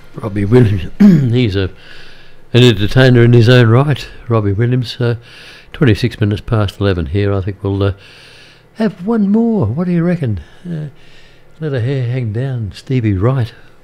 Robbie Williams, he's an entertainer in his own right, Robbie Williams. 26 minutes past 11 here. I think we'll have one more. What do you reckon? Let her hair hang down, Stevie Wright.